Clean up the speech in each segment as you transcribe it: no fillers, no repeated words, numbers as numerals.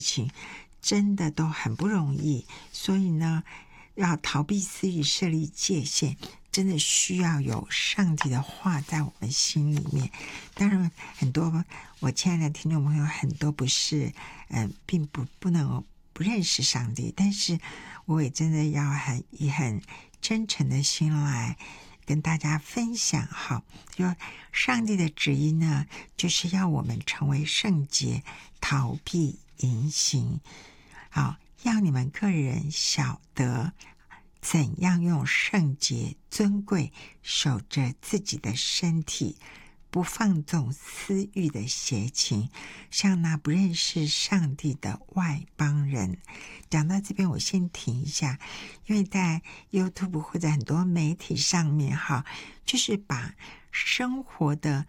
情真的都很不容易，所以呢，要逃避私欲、设立界限，真的需要有上帝的话在我们心里面。当然，很多我亲爱的听众朋友，很多不是并不能不认识上帝，但是我也真的要以很真诚的心来跟大家分享。好，就上帝的旨意呢，就是要我们成为圣洁，逃避淫行。好，要你们个人晓得怎样用圣洁尊贵守着自己的身体，不放纵私欲的邪情，像那不认识上帝的外邦人。讲到这边我先停一下，因为在 YouTube 或者很多媒体上面就是把生活的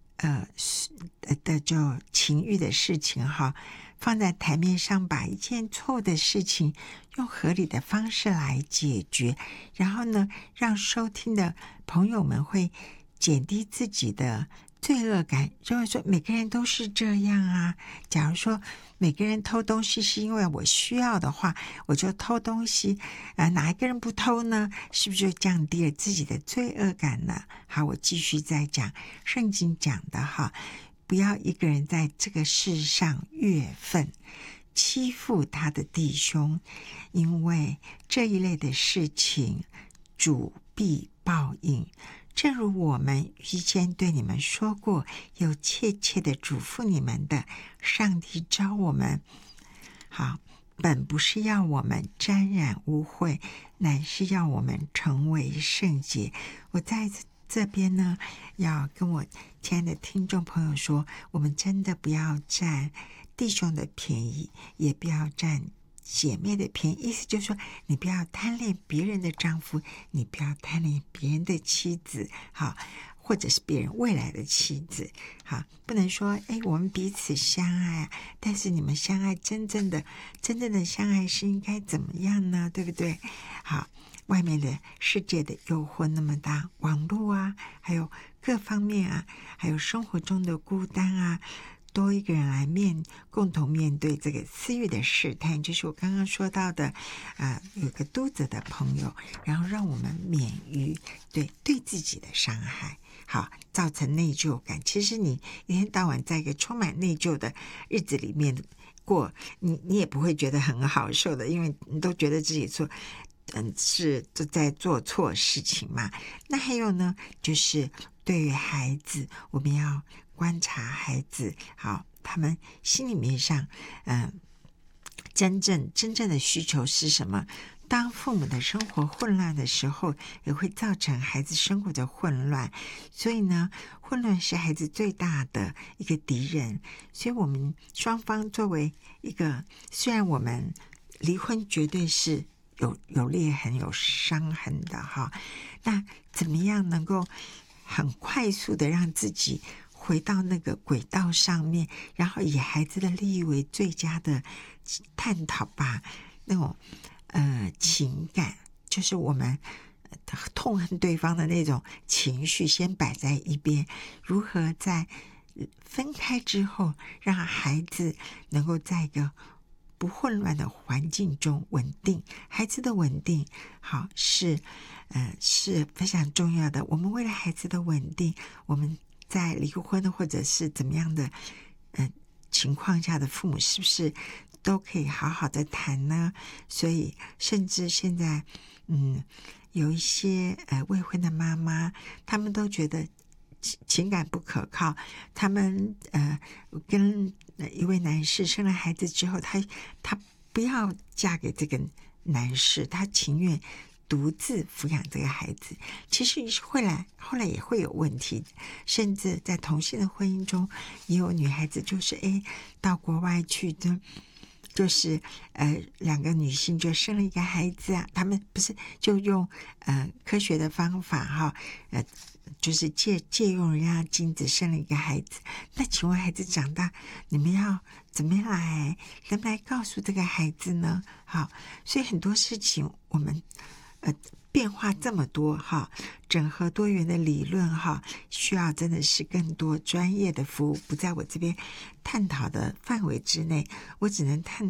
就情欲的事情放在台面上，把一件错误的事情用合理的方式来解决，然后呢，让收听的朋友们会减低自己的罪恶感，认为说每个人都是这样啊。假如说每个人偷东西是因为我需要的话，我就偷东西，哪一个人不偷呢？是不是就降低了自己的罪恶感呢？好，我继续再讲圣经讲的不要一个人在这个世上越分，欺负他的弟兄，因为这一类的事情主必报应。正如我们预先对你们说过，又切切的嘱咐你们的，上帝召我们本不是要我们沾染污秽，乃是要我们成为圣洁。我在这边呢，要跟我亲爱的听众朋友说，我们真的不要占弟兄的便宜，也不要占姐妹的便宜。意思就是说，你不要贪恋别人的丈夫，你不要贪恋别人的妻子，或者是别人未来的妻子。不能说我们彼此相爱，但是你们相爱真正的相爱是应该怎么样呢？对不对？外面的世界的诱惑那么大，网络啊，还有各方面啊，还有生活中的孤单啊，多一个人来共同面对这个私欲的试探，就是我刚刚说到的有个督责的朋友，然后让我们免于对自己的伤害，造成内疚感。其实你一天到晚在一个充满内疚的日子里面过，你也不会觉得很好受的，因为你都觉得自己是在做错事情嘛。那还有呢，就是对于孩子，我们要观察孩子，他们心里面上真正的需求是什么。当父母的生活混乱的时候，也会造成孩子生活的混乱，所以呢，混乱是孩子最大的一个敌人。所以我们双方作为一个，虽然我们离婚绝对是有裂痕有伤痕的那怎么样能够很快速的让自己回到那个轨道上面，然后以孩子的利益为最佳的探讨，把那种情感，就是我们痛恨对方的那种情绪先摆在一边，如何在分开之后让孩子能够在一个不混乱的环境中稳定。孩子的稳定是非常重要的。我们为了孩子的稳定，我们在离婚或者是怎么样的情况下的父母是不是都可以好好的谈呢？所以甚至现在有一些未婚的妈妈，他们都觉得情感不可靠。他们跟一位男士生了孩子之后，他不要嫁给这个男士，他情愿独自抚养这个孩子。其实后来也会有问题，甚至在同性的婚姻中，也有女孩子就是到国外去的，就是两个女性就生了一个孩子啊，他们不是就用科学的方法就是借用人家精子生了一个孩子。那请问孩子长大，你们要怎么样来告诉这个孩子呢？所以很多事情我们变化这么多整合多元的理论需要真的是更多专业的服务，不在我这边探讨的范围之内，我只能探